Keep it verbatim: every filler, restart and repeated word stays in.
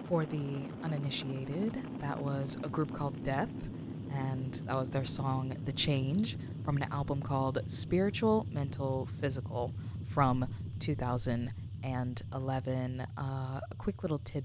For the uninitiated, that was a group called Death, and that was their song The Change from an album called Spiritual, Mental, Physical from two thousand eleven. Uh, a quick little tidbit